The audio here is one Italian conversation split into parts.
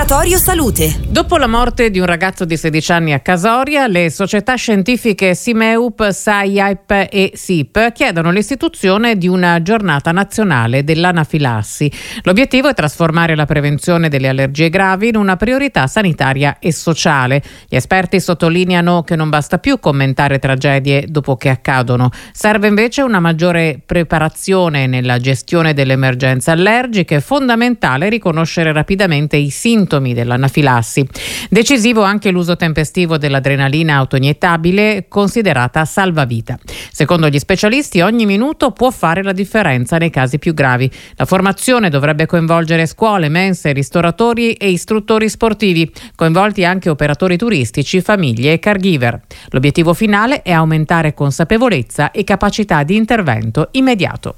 Laboratorio Salute. Dopo la morte di un ragazzo di 16 anni a Casoria, le società scientifiche Simeup, SAIAIP e SIP chiedono l'istituzione di una giornata nazionale dell'anafilassi. L'obiettivo è trasformare la prevenzione delle allergie gravi in una priorità sanitaria e sociale. Gli esperti sottolineano che non basta più commentare tragedie dopo che accadono. Serve invece una maggiore preparazione nella gestione delle emergenze allergiche. È fondamentale riconoscere rapidamente i sintomi dell'anafilassi. Decisivo anche l'uso tempestivo dell'adrenalina autoiniettabile, considerata salvavita. Secondo gli specialisti, ogni minuto può fare la differenza nei casi più gravi. La formazione dovrebbe coinvolgere scuole, mense, ristoratori e istruttori sportivi, coinvolti anche operatori turistici, famiglie e caregiver. L'obiettivo finale è aumentare consapevolezza e capacità di intervento immediato.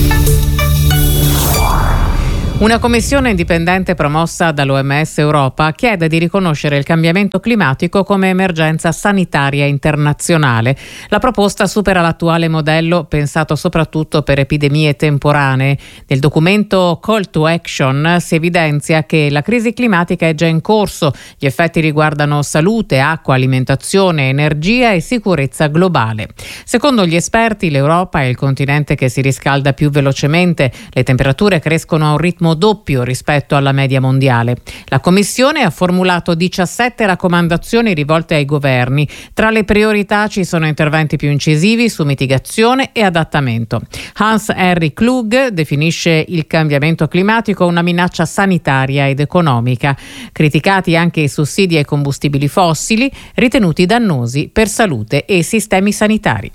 Una commissione indipendente promossa dall'OMS Europa chiede di riconoscere il cambiamento climatico come emergenza sanitaria internazionale. La proposta supera l'attuale modello pensato soprattutto per epidemie temporanee. Nel documento Call to Action si evidenzia che la crisi climatica è già in corso. Gli effetti riguardano salute, acqua, alimentazione, energia e sicurezza globale. Secondo gli esperti, l'Europa è il continente che si riscalda più velocemente. Le temperature crescono a un ritmo doppio rispetto alla media mondiale. La Commissione ha formulato 17 raccomandazioni rivolte ai governi. Tra le priorità ci sono interventi più incisivi su mitigazione e adattamento. Hans-Henry Klug definisce il cambiamento climatico una minaccia sanitaria ed economica. Criticati anche i sussidi ai combustibili fossili, ritenuti dannosi per salute e sistemi sanitari.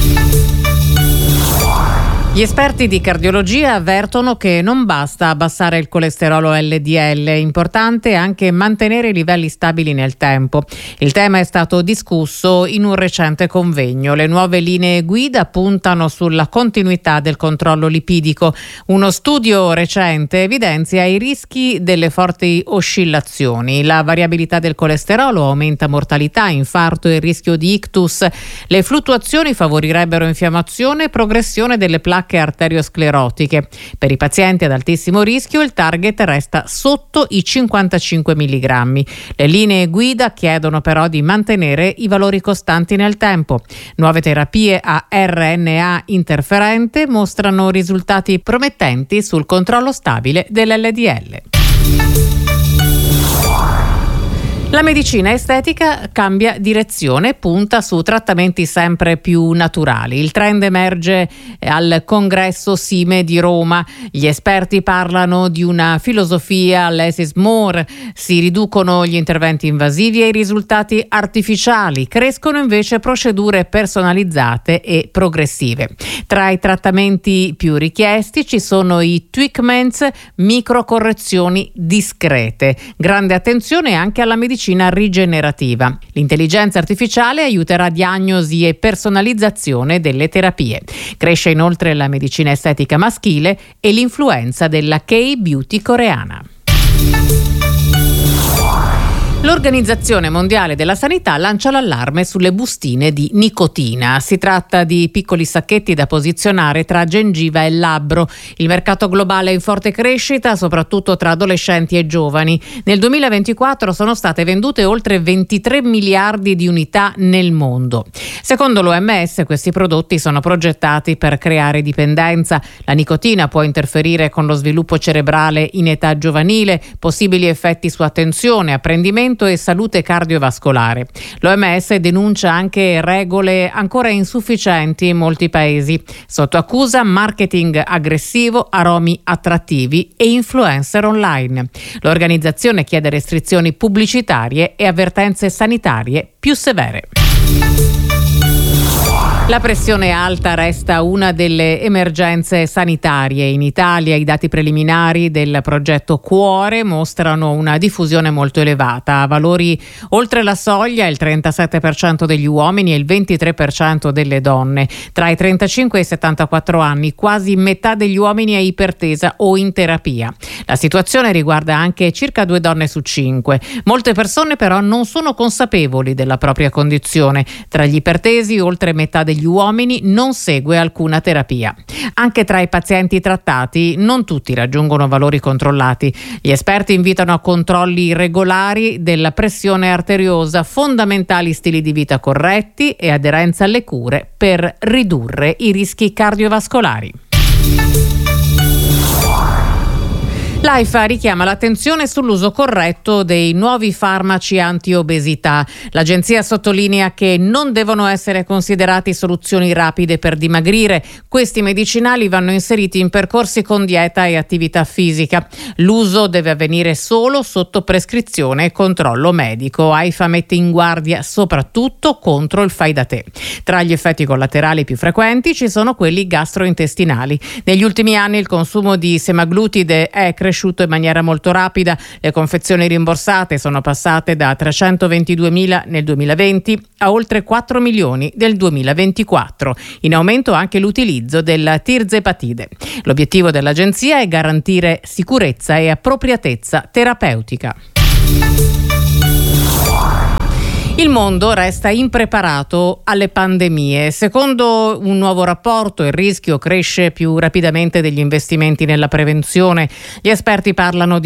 Gli esperti di cardiologia avvertono che non basta abbassare il colesterolo LDL, è importante anche mantenere i livelli stabili nel tempo. Il tema è stato discusso in un recente convegno. Le nuove linee guida puntano sulla continuità del controllo lipidico. Uno studio recente evidenzia i rischi delle forti oscillazioni. La variabilità del colesterolo aumenta mortalità, infarto e rischio di ictus. Le fluttuazioni favorirebbero infiammazione e progressione delle placche arteriosclerotiche. Per i pazienti ad altissimo rischio il target resta sotto i 55 mg. Le linee guida chiedono però di mantenere i valori costanti nel tempo. Nuove terapie a RNA interferente mostrano risultati promettenti sul controllo stabile dell'LDL. La medicina estetica cambia direzione e punta su trattamenti sempre più naturali. Il trend emerge al Congresso SIME di Roma. Gli esperti parlano di una filosofia less is more. Si riducono gli interventi invasivi e i risultati artificiali. Crescono invece procedure personalizzate e progressive. Tra i trattamenti più richiesti ci sono i treatments, microcorrezioni discrete. Grande attenzione anche alla medicina rigenerativa. L'intelligenza artificiale aiuterà diagnosi e personalizzazione delle terapie. Cresce inoltre la medicina estetica maschile e l'influenza della K-beauty coreana. L'Organizzazione Mondiale della Sanità lancia l'allarme sulle bustine di nicotina. Si tratta di piccoli sacchetti da posizionare tra gengiva e labbro. Il mercato globale è in forte crescita, soprattutto tra adolescenti e giovani. Nel 2024 sono state vendute oltre 23 miliardi di unità nel mondo. Secondo l'OMS, questi prodotti sono progettati per creare dipendenza. La nicotina può interferire con lo sviluppo cerebrale in età giovanile, possibili effetti su attenzione, apprendimento e salute cardiovascolare. L'OMS denuncia anche regole ancora insufficienti in molti paesi. Sotto accusa marketing aggressivo, aromi attrattivi e influencer online. L'organizzazione chiede restrizioni pubblicitarie e avvertenze sanitarie più severe. La pressione alta resta una delle emergenze sanitarie in Italia. I dati preliminari del progetto Cuore mostrano una diffusione molto elevata. A valori oltre la soglia il 37% degli uomini e il 23% delle donne. Tra i 35 e i 74 anni quasi metà degli uomini è ipertesa o in terapia. La situazione riguarda anche circa 2 donne su 5. Molte persone però non sono consapevoli della propria condizione. Tra gli ipertesi oltre metà degli degli uomini non segue alcuna terapia. Anche tra i pazienti trattati non tutti raggiungono valori controllati. Gli esperti invitano a controlli regolari della pressione arteriosa, fondamentali stili di vita corretti e aderenza alle cure per ridurre i rischi cardiovascolari. L'AIFA richiama l'attenzione sull'uso corretto dei nuovi farmaci anti-obesità. L'agenzia sottolinea che non devono essere considerati soluzioni rapide per dimagrire. Questi medicinali vanno inseriti in percorsi con dieta e attività fisica. L'uso deve avvenire solo sotto prescrizione e controllo medico. AIFA mette in guardia soprattutto contro il fai da te. Tra gli effetti collaterali più frequenti ci sono quelli gastrointestinali. Negli ultimi anni il consumo di semaglutide è cresciuto in maniera molto rapida. Le confezioni rimborsate sono passate da 322.000 nel 2020 a oltre 4 milioni nel 2024. In aumento anche l'utilizzo della tirzepatide. L'obiettivo dell'agenzia è garantire sicurezza e appropriatezza terapeutica. Il mondo resta impreparato alle pandemie. Secondo un nuovo rapporto, il rischio cresce più rapidamente degli investimenti nella prevenzione. Gli esperti parlano di